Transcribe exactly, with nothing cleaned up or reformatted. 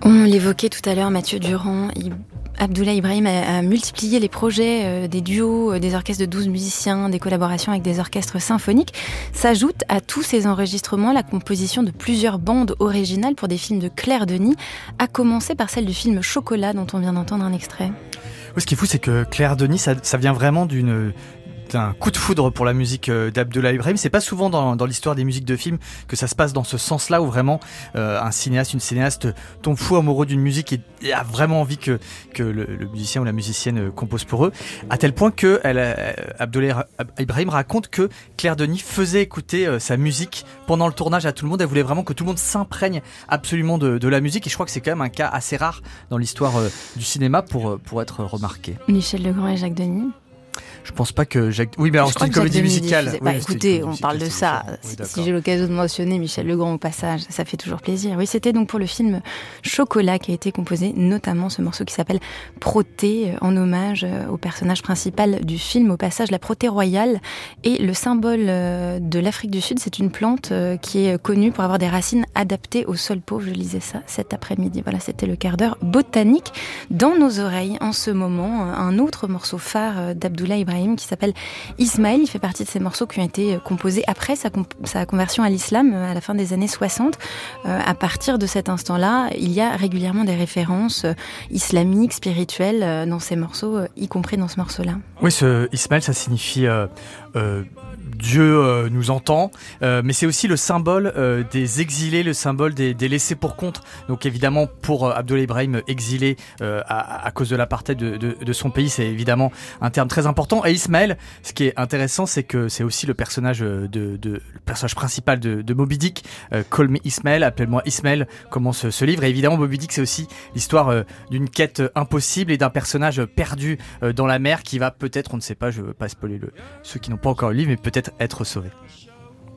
On l'évoquait tout à l'heure, Mathieu Durand, il... Abdoulaye Ibrahim a, a multiplié les projets, euh, des duos, euh, des orchestres de douze musiciens, des collaborations avec des orchestres symphoniques. S'ajoute à tous ces enregistrements la composition de plusieurs bandes originales pour des films de Claire Denis, à commencer par celle du film Chocolat dont on vient d'entendre un extrait. Oui, ce qui est fou, c'est que Claire Denis, ça, ça vient vraiment d'une... un coup de foudre pour la musique d'Abdoulaye Ibrahim. C'est pas souvent dans, dans l'histoire des musiques de films que ça se passe dans ce sens-là, où vraiment euh, un cinéaste, une cinéaste tombe fou amoureux d'une musique et, et a vraiment envie que, que le, le musicien ou la musicienne compose pour eux, à tel point que elle, Abdoulaye Ibrahim raconte que Claire Denis faisait écouter euh, sa musique pendant le tournage à tout le monde. Elle voulait vraiment que tout le monde s'imprègne absolument de, de la musique, et je crois que c'est quand même un cas assez rare dans l'histoire euh, du cinéma pour, pour être remarqué. Michel Legrand et Jacques Denis. Je pense pas que Jacques... Oui, mais alors c'est une comédie musicale. Oui, bah, écoutez, on parle de ça. Oui, si j'ai l'occasion de mentionner Michel Legrand au passage, ça fait toujours plaisir. Oui, c'était donc pour le film Chocolat qui a été composé, notamment ce morceau qui s'appelle Proté, en hommage au personnage principal du film. Au passage, la protée royale est le symbole de l'Afrique du Sud. C'est une plante qui est connue pour avoir des racines adaptées au sol pauvre. Je lisais ça cet après-midi. Voilà, c'était le quart d'heure botanique. Dans nos oreilles, en ce moment, un autre morceau phare d'Abdoulaye Ibrahim qui s'appelle Ismaël. Il fait partie de ces morceaux qui ont été composés après sa, comp- sa conversion à l'islam à la fin des années soixante. Euh, à partir de cet instant-là, il y a régulièrement des références euh, islamiques, spirituelles euh, dans ces morceaux, euh, y compris dans ce morceau-là. Oui, ce Ismaël, ça signifie euh, euh, Dieu euh, nous entend, euh, mais c'est aussi le symbole euh, des exilés, le symbole des, des laissés pour compte. Donc évidemment, pour euh, Abdoulaye Ibrahim, exilé euh, à, à cause de l'apartheid de, de, de son pays, c'est évidemment un terme très important. Et Ismaël, ce qui est intéressant, c'est que c'est aussi le personnage de, de le personnage principal de, de Moby Dick. Euh, Call me Ismaël, appelle-moi Ismaël, commence ce livre. Et évidemment, Moby Dick, c'est aussi l'histoire euh, d'une quête impossible et d'un personnage perdu euh, dans la mer qui va peut-être, on ne sait pas, je ne veux pas spoiler le, ceux qui n'ont pas encore lu le livre, mais peut-être être sauvé.